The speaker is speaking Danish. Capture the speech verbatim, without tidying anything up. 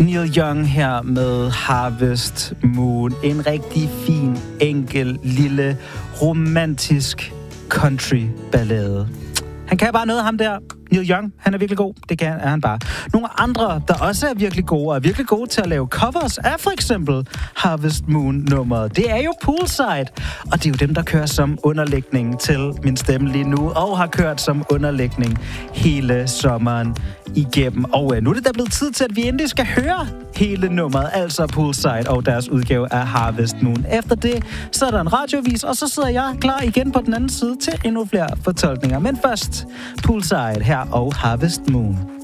Neil Young her med Harvest Moon. En rigtig fin, enkel, lille, romantisk country-ballade. Han kan bare noget, ham der. Neil Young, han er virkelig god. Det kan er han bare. Nogle andre, der også er virkelig gode, og er virkelig gode til at lave covers, er for eksempel Harvest Moon-nummeret. Det er jo Poolside, og det er jo dem, der kører som underlægning til min stemme lige nu, og har kørt som underlægning hele sommeren igennem. Og nu er det da blevet tid til, at vi endelig skal høre hele nummeret, altså Poolside og deres udgave af Harvest Moon. Efter det, så er der en radiovis, og så sidder jeg klar igen på den anden side til endnu flere fortolkninger. Men først, Poolside her og Harvest Moon.